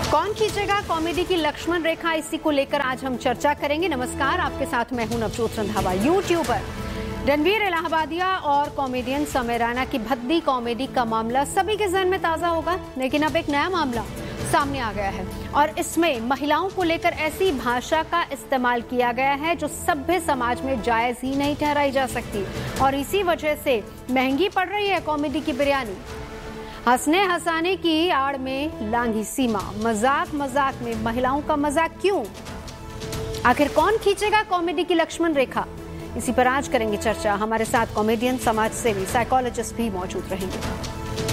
कौन खींचेगा कॉमेडी की लक्ष्मण रेखा, इसी को लेकर आज हम चर्चा करेंगे। नमस्कार, आपके साथ मैं हूं नवजोत रंधावा। यूट्यूबर रणवीर इलाहाबादिया और कॉमेडियन समय रैना की भद्दी कॉमेडी का मामला सभी के जहन में ताजा होगा, लेकिन अब एक नया मामला सामने आ गया है और इसमें महिलाओं को लेकर ऐसी भाषा का इस्तेमाल किया गया है जो सभ्य समाज में जायज ही नहीं ठहराई जा सकती और इसी वजह से महंगी पड़ रही है कॉमेडी की बिरयानी। हंसने हंसाने की आड़ में लांघी सीमा, मजाक मजाक में महिलाओं का मजाक क्यों? आखिर कौन खींचेगा कॉमेडी की लक्ष्मण रेखा, इसी पर आज करेंगे चर्चा। हमारे साथ कॉमेडियन, समाज सेवी, साइकोलॉजिस्ट भी मौजूद रहेंगे।